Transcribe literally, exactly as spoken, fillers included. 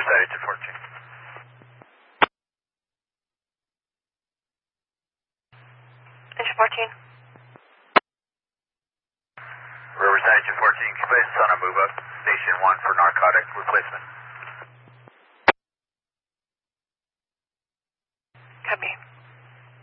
Riverside eight two fourteen. Engine fourteen. Riverside eight two fourteen, can you place us on a move up? Station one for narcotic replacement.